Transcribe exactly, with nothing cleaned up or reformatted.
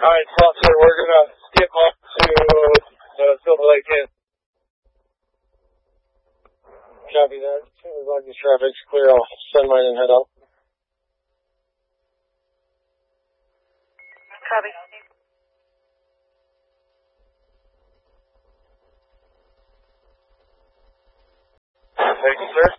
Alright, Foster, we're gonna skip up to uh, Silver Lake Inn. Copy that. As soon as Lucky traffic's clear, I'll send mine and head out. Copy. Thank you, sir.